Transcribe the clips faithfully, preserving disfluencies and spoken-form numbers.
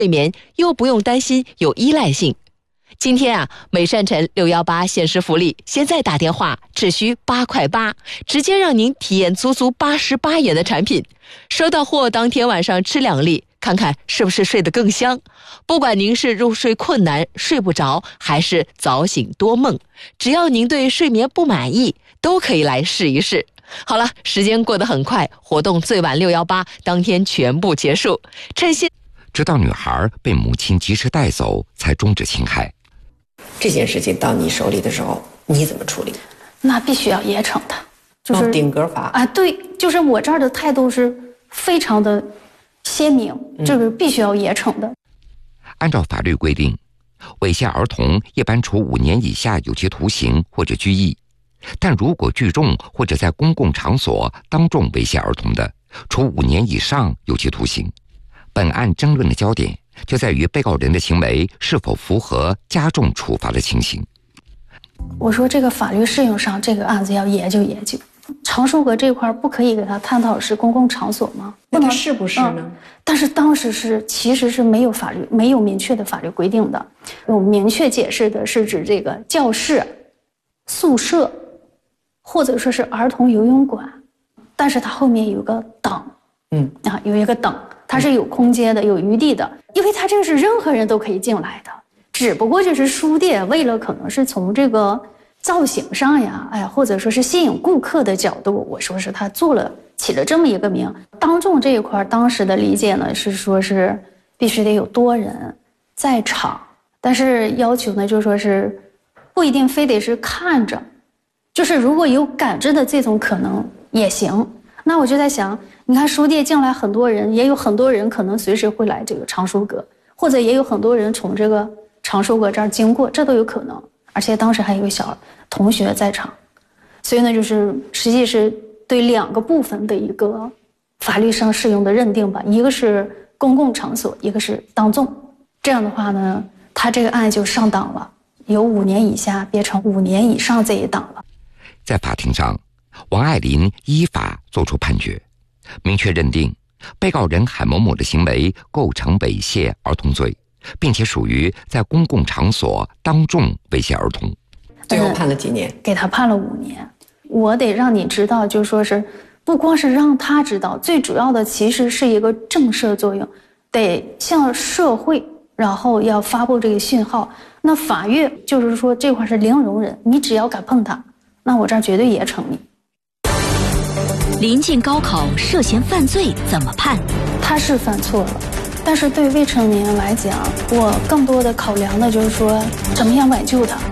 睡眠又不用担心有依赖性。今天啊，美善城六一八限时福利，现在打电话只需八块八，直接让您体验足足八十八元的产品。收到货当天晚上吃两粒，看看是不是睡得更香。不管您是入睡困难、睡不着，还是早醒多梦，只要您对睡眠不满意，都可以来试一试。好了，时间过得很快，活动最晚六一八当天全部结束。趁现直到女孩被母亲及时带走，才终止侵害。 这件事情到你手里的时候，你怎么处理？ 那必须要严惩他，就是顶格罚啊，对，就是我这儿的态度是非常的鲜明，就是必须要严惩的。嗯、 按照法律规定，猥亵儿童一般处五年以下有期徒刑或者拘役，但如果聚众或者在公共场所当众猥亵儿童的，处五年以上有期徒刑。本案争论的焦点就在于被告人的行为是否符合加重处罚的情形。 我说这个法律适用上，这个案子要研究研究。常书阁这块不可以给他探讨是公共场所吗？ 那他是不是呢、 嗯？但是当时是其实是没有法律没有明确的法律规定的，有明确解释的是指这个教室、宿舍，或者说是儿童游泳馆，但是它后面有个等，嗯啊，有一个等。它是有空间的，有余地的，因为它这个是任何人都可以进来的，只不过就是书店为了可能是从这个造型上呀，哎呀，或者说是吸引顾客的角度，我说是他做了起了这么一个名。当众这一块，当时的理解呢是说是必须得有多人在场，但是要求呢就说是不一定非得是看着，就是如果有感知的这种可能也行。那我就在想，你看书店进来很多人，也有很多人可能随时会来这个常书阁，或者也有很多人从这个常书阁这儿经过，这都有可能。而且当时还有小同学在场，所以呢，就是实际是对两个部分的一个法律上适用的认定吧，一个是公共场所，一个是当众。这样的话呢，他这个案就上档了，由五年以下变成五年以上这一档了。 在法庭上，王爱林依法作出判决，明确认定被告人海某某的行为构成猥亵儿童罪，并且属于在公共场所当众猥亵儿童。 最后判了几年？ 给他判了五年。我得让你知道，就说是不光是让他知道，最主要的其实是一个震慑作用，得向社会，然后要发布这个讯号。那法院就是说这块是零容忍，你只要敢碰他，那我这儿绝对也惩你。 临近高考，涉嫌犯罪怎么判？ 他是犯错了，但是对未成年人来讲，我更多的考量的就是说，怎么样挽救他。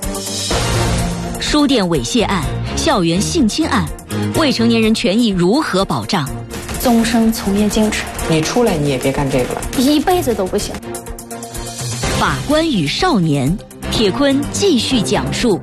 书店猥亵案、校园性侵案，未成年人权益如何保障？ 终身从业禁止。 你出来你也别干这个了， 一辈子都不行。 法官与少年，铁坤继续讲述。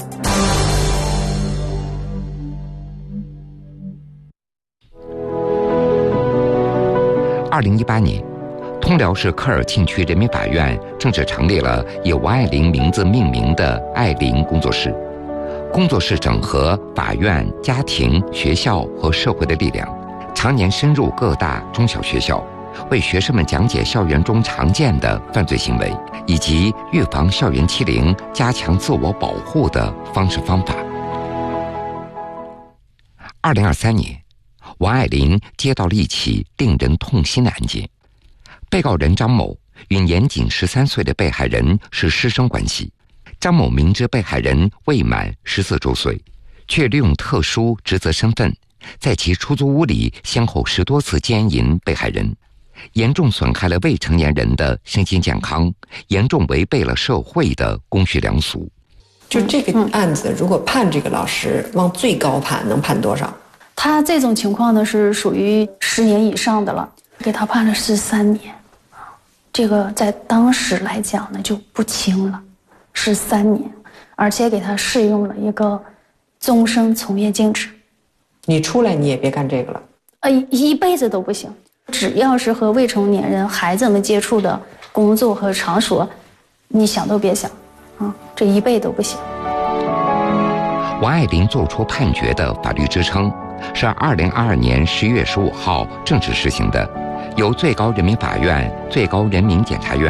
二零一八年，通辽市科尔沁区人民法院正式成立了以王爱玲名字命名的爱玲工作室。工作室整合法院、家庭、学校和社会的力量，常年深入各大中小学校，为学生们讲解校园中常见的犯罪行为，以及预防校园欺凌、加强自我保护的方式方法。二零二三年，王爱玲接到了一起令人痛心的案件，被告人张某与年仅十三岁的被害人是师生关系。张某明知被害人未满十四周岁，却利用特殊职责身份，在其出租屋里先后十多次奸淫被害人，严重损害了未成年人的身心健康，严重违背了社会的公序良俗。 就这个案子，如果判这个老师往最高判，能判多少？ 他这种情况呢是属于十年以上的了，给他判了十三年，这个在当时来讲呢就不轻了，十三年，而且给他适用了一个终身从业禁止。 你出来你也别干这个了， 呃，一辈子都不行。只要是和未成年人、孩子们接触的工作和场所，你想都别想，啊，这一辈都不行。 王爱玲作出判决的法律支撑是二零二二年十一月十五号正式实行的，由最高人民法院、最高人民检察院